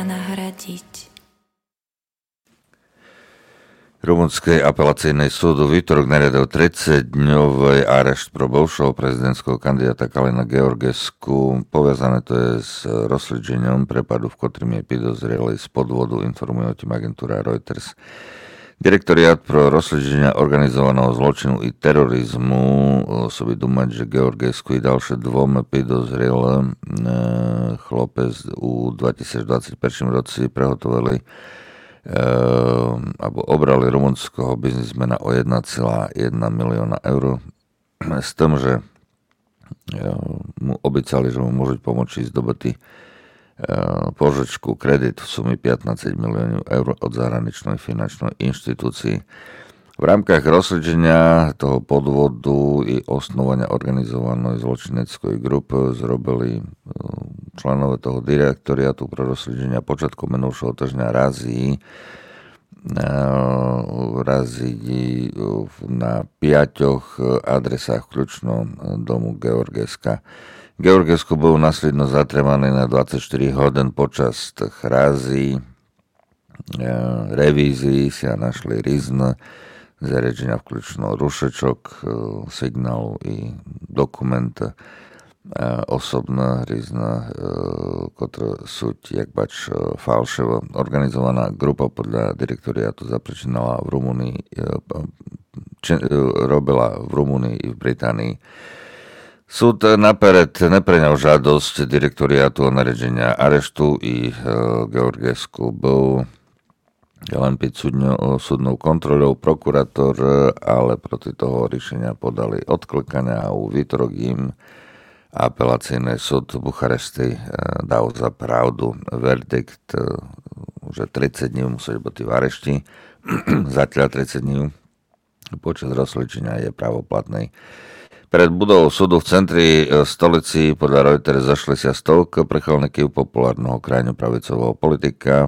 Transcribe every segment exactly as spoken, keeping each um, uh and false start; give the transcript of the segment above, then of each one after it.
nahradiť. Rumunskej apelacijnej súdu výtorok nariadil tridsaťdňový areszt pro bivšieho prezidentského kandidáta Kalina Georgescu. Poviazané to je s rozsledžením prepadu, v ktorým je podozrielý z podvodu, informuje o tým agentúra Reuters. Direktoriát pro rozsledženia organizovaného zločinu i terorizmu sobie думать, že Georgescu i ďalšie dvome podozrielé chlopec u dvetisícdvadsaťjeden roci prehotovili alebo obrali rumunského biznismena o jeden celá jeden milióna eur s tým, že mu obycali, že mu môžu pomôcť zdobyť požičku, kredit v sume pätnásť miliónov eur od zahraničnej finančnej inštitúcii. V rámkach rozsledženia toho podvodu i osnovania organizovanej zločineckej grupy zrobili členové toho direktoriátu pre rozsledženia počiatkom minulšieho týždňa razí razí na piaťoch adresách kľúčno domu Georgeska. Georgescu bol následno zatremaný na dvadsaťštyri hodín počas tých razí revízií sa našli rôzne zariadenia vključno rušečok, signálu i dokument osobná rôzne, ktoré sú jak bač falševo. Organizovaná grupa podľa direktoriátu zapričinala v Rumunii, či, robila v Rumunii i v Británii. Súd napered nepreňal žiadosť direktoriátu o nariadenia areštu i Georgescu bol len byť súdnou kontrolou. Prokurátor ale proti toho riešenia podali odklikania a u výtorok im apelacijný súd v Bucharesti dal za pravdu verdikt, že tridsať dní musí byť v arešti. Zatiaľ tridsať dní počas rozsledčenia je pravoplatný. Pred budovou súdu v centri stolici podľa Reuters zašli sa stovky prichelníkov populárneho krajne pravicového politika,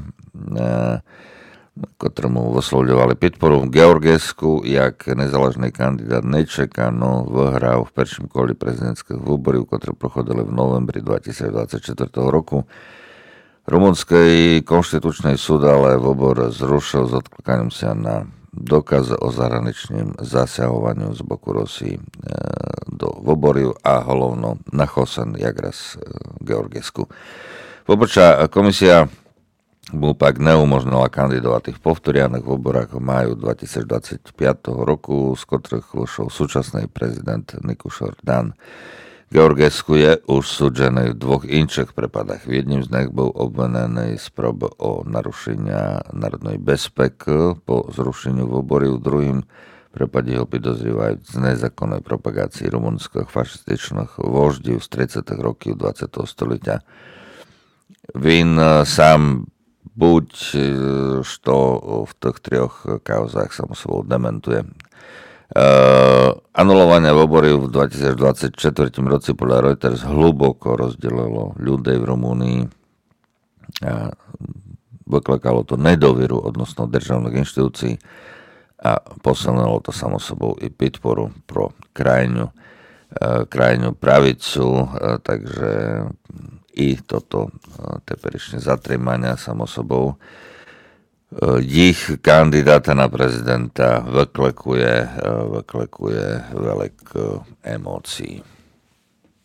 ktorému vyslovľovali podporu Georgescu, jak nezaležný kandidát nečekano vyhral v prvším kole prezidentských výborov, ktoré prochodili v novembri dvetisícdvadsaťštyri roku. Rumunský konštitučný súd ale výbor zrušil s odklikaním sa na dokaz o zahraničným zasahovaniu z boku Rusii do výborov a hlavno na chosen jak raz Georgescu. Pobočná komisia mu pak neumožnila kandidovať v povtorianych výborách v máju dvetisícdvadsaťpäť roku, z ktorých vyšiel súčasný prezident Nikušor Dan. Georgescu je už súdžený v dvoch inších prípadách. V jedním z nich bol obvinený z prób o narušenia národnej bezpeky po zrušeniu výborov, v druhým prípade ho podozrievajú z nezákonnej propagácii rumunských fašističných voždí z tridsiatych rokov dvadsiateho storočia. Vin sám buď što v tých troch kauzách samo sebou dementuje. Uh, anulovanie výborov v dvetisícdvadsaťštyri roci podľa Reuters hluboko rozdelilo ľudí v Rumúnii a vyklakalo to nedôveru odnosno državných inštitúcií a posilnilo to samo sebou i podporu pro krajňu, uh, krajňu pravicu, uh, takže i toto uh, teperičné zatrímania samo sebou ich kandidáta na prezidenta vyklekuje, vyklekuje veľk emócií.